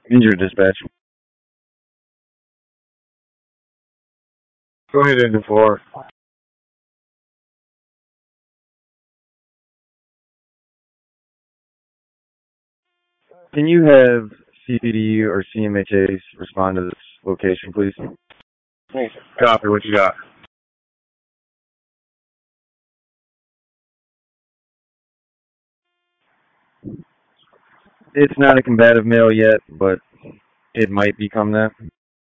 Injured dispatch. Go ahead, Engine 4. Can you have CPD or CMHAs respond to this location, please? Copy, what you got? It's not a combative male yet, but it might become that.